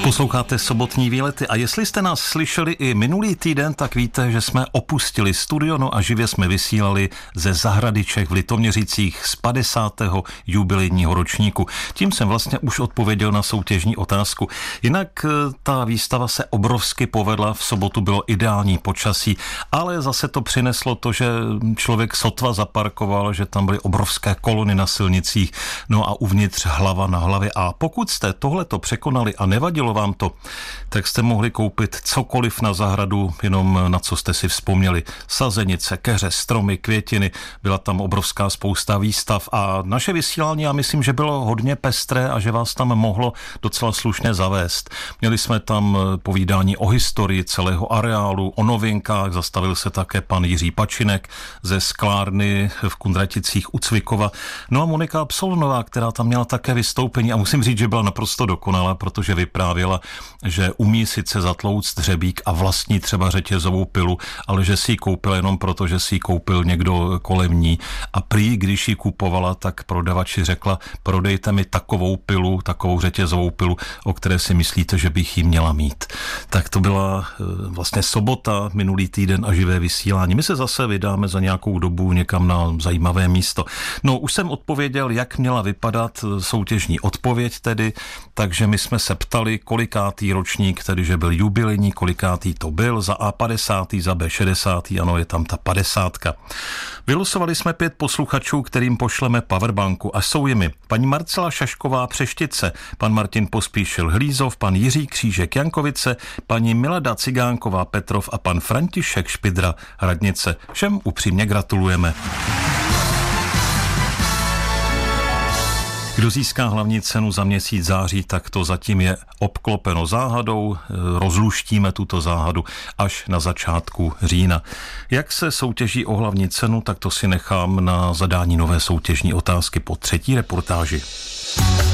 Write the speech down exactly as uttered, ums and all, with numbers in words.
Posloucháte Sobotní výlety a jestli jste nás slyšeli i minulý týden, tak víte, že jsme opustili studio, no a živě jsme vysílali ze zahrady Čech v Litoměřicích z padesátého jubilejního ročníku. Tím jsem vlastně už odpověděl na soutěžní otázku. Jinak ta výstava se obrovsky povedla, v sobotu bylo ideální počasí, ale zase to přineslo to, že člověk sotva zaparkoval, že tam byly obrovské kolony na silnicích, no a uvnitř hlava na hlavě. A pokud jste tohleto překonali a nevadilo vám to, tak jste mohli koupit cokoliv na zahradu, jenom na co jste si vzpomněli. Sazenice, keře, stromy, květiny, byla tam obrovská spousta výstav a naše vysílání, já myslím, že bylo hodně pestré a že vás tam mohlo docela slušně zavést. Měli jsme tam povídání o historii celého areálu, o novinkách, zastavil se také pan Jiří Pačinek ze sklárny v Kunraticích u Cvikova. No a Monika Absolnová, která tam měla také vystoupení a musím říct, že byla naprosto dokonalá, protože vyprávěla, že umí sice zatlouct dřebík a vlastní třeba řetězovou pilu, ale že si ji koupil jenom proto, že si ji koupil někdo kolem ní. A prý, když ji kupovala, tak prodavači řekla, prodejte mi takovou pilu, takovou řetězovou pilu, o které si myslíte, že bych ji měla mít. Tak to byla vlastně sobota, minulý týden a živé vysílání. My se zase vydáme za nějakou dobu někam na zajímavé místo. No, už jsem odpověděl, jak měla vypadat soutěžní odpověď tedy, takže my jsme se ptali, kolikátý ročník, tedy že byl jubilejní, kolikátý to byl, za A padesátý, za B šedesátý, ano, je tam ta padesátka. Vylosovali jsme pět posluchačů, kterým pošleme powerbanku a jsou jimi paní Marcela Šašková Přeštice, pan Martin Pospíšil Hlízov, pan Jiří Křížek Jankovice, paní Milada Cigánková Petrov a pan František Špidra Radnice. Všem upřímně gratulujeme. Kdo získá hlavní cenu za měsíc září, tak to zatím je obklopeno záhadou. Rozluštíme tuto záhadu až na začátku října. Jak se soutěží o hlavní cenu, tak to si nechám na zadání nové soutěžní otázky po třetí reportáži.